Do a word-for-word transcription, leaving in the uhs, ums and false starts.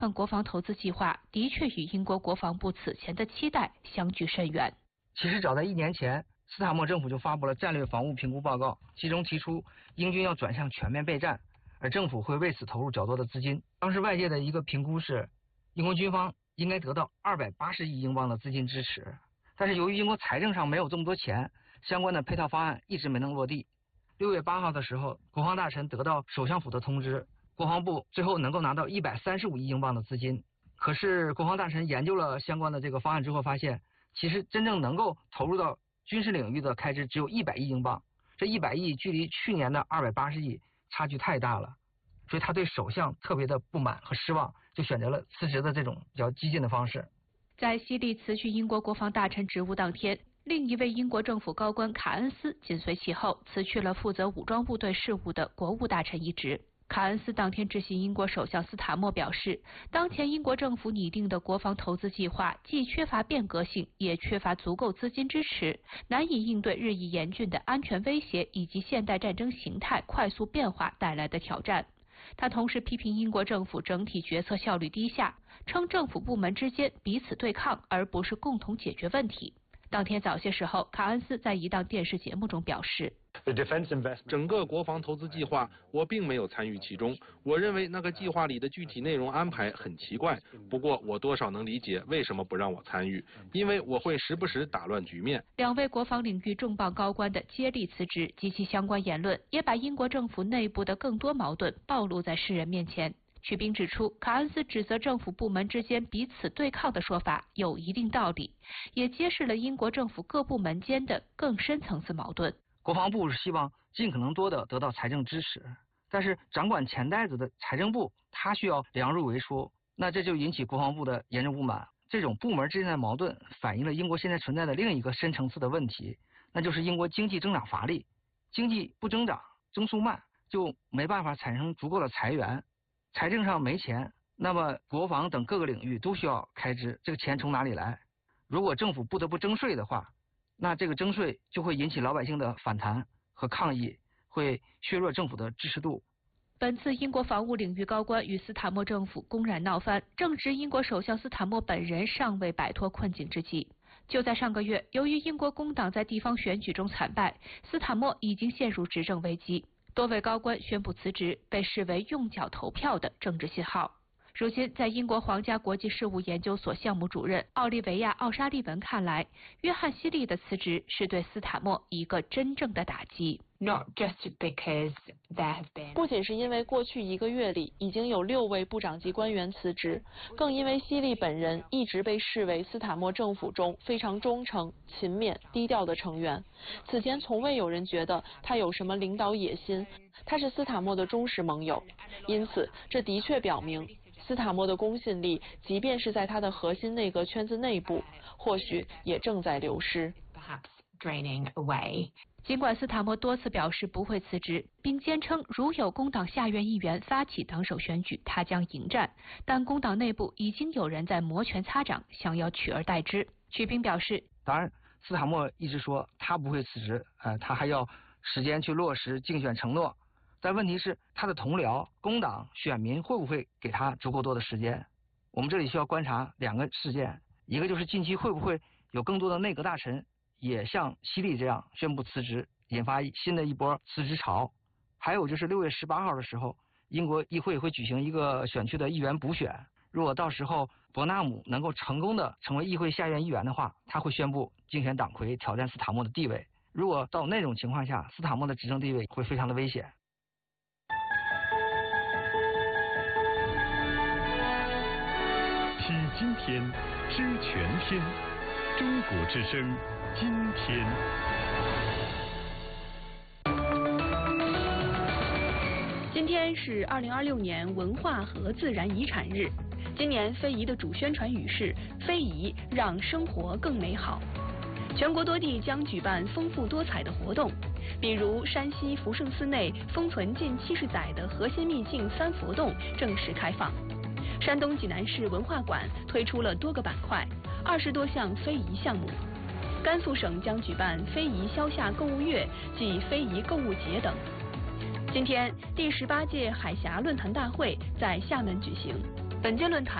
份国防投资计划的确与英国国防部此前的期待相距甚远。 其实早在一年前，斯塔默政府就发布了战略防务评估报告，其中提出英军要转向全面备战，而政府会为此投入较多的资金。当时外界的一个评估是，英国军方应该得到二百八十亿英镑的资金支持，但是由于英国财政上没有这么多钱，相关的配套方案一直没能落地。六月八号的时候，国防大臣得到首相府的通知，国防部最后能够拿到一百三十五亿英镑的资金。可是国防大臣研究了相关的这个方案之后发现，其实真正能够投入到军事领域的开支只有一百亿英镑，这一百亿距离去年的二百八十亿差距太大了，所以他对首相特别的不满和失望，就选择了辞职的这种比较激进的方式。 在希利辞去英国国防大臣职务当天，另一位英国政府高官卡恩斯紧随其后辞去了负责武装部队事务的国务大臣一职。卡恩斯当天致信英国首相斯塔默表示，当前英国政府拟定的国防投资计划既缺乏变革性，也缺乏足够资金支持，难以应对日益严峻的安全威胁以及现代战争形态快速变化带来的挑战。他同时批评英国政府整体决策效率低下，称政府部门之间彼此对抗，而不是共同解决问题。当天早些时候，卡恩斯在一档电视节目中表示， 整个国防投资计划我并没有参与其中，我认为那个计划里的具体内容安排很奇怪，不过我多少能理解为什么不让我参与，因为我会时不时打乱局面。 两位国防领域重磅高官的接力辞职及其相关言论，也把英国政府内部的更多矛盾暴露在世人面前。曲斌指出，卡恩斯指责政府部门之间彼此对抗的说法有一定道理，也揭示了英国政府各部门间的更深层次矛盾。 国防部是希望尽可能多的得到财政支持，但是掌管钱袋子的财政部他需要量入为出，那这就引起国防部的严重不满。这种部门之间的矛盾反映了英国现在存在的另一个深层次的问题，那就是英国经济增长乏力，经济不增长，增速慢，就没办法产生足够的财源。财政上没钱，那么国防等各个领域都需要开支，这个钱从哪里来？如果政府不得不征税的话，那这个征税就会引起老百姓的反弹和抗议，会削弱政府的支持度。 本次英国防务领域高官与斯塔默政府公然闹翻，正值英国首相斯塔默本人尚未摆脱困境之际。就在上个月，由于英国工党在地方选举中惨败，斯塔默已经陷入执政危机。多位高官宣布辞职，被视为用脚投票的政治信号。如今，在英国皇家国际事务研究所项目主任奥利维亚·奥沙利文看来，约翰·希利的辞职是对斯塔默一个真正的打击。 Not just because there have been 不仅是因为过去一个月里已经有六位部长级官员辞职，更因为希利本人一直被视为斯塔默政府中非常忠诚、勤勉、低调的成员。此前从未有人觉得他有什么领导野心，他是斯塔默的忠实盟友。因此，这的确表明斯塔默的公信力，即便是在他的核心内阁圈子内部，或许也正在流失。 draining away. 尽管斯塔默多次表示不会辞职，并坚称如有工党下院议员发起党首选举，他将迎战，但工党内部已经有人在摩拳擦掌，想要取而代之。曲斌表示， 当然，斯塔默一直说他不会辞职，呃，他还要时间去落实竞选承诺。但问题是，他的同僚工党选民会不会给他足够多的时间？我们这里需要观察两个事件，一个就是近期会不会有更多的内阁大臣也像希利这样宣布辞职，引发新的一波辞职潮。还有就是六月十八号的时候，英国议会会举行一个选区的议员补选，如果到时候伯纳姆能够成功的成为议会下院议员的话，他会宣布竞选党魁，挑战斯塔默的地位。如果到那种情况下，斯塔默的执政地位会非常的危险。 听今天，知全天，中国之声，今天。 今天是二零二六年文化和自然遗产日。今年非遗的主宣传语是“非遗让生活更美好”。全国多地将举办丰富多彩的活动，比如山西福圣寺内封存近七十载的核心秘境三佛洞正式开放。山东济南市文化馆推出了多个板块，二十多项非遗项目。甘肃省将举办非遗消夏购物月暨非遗购物节等。 今天，第十八届海峡论坛大会在厦门举行。 本届论坛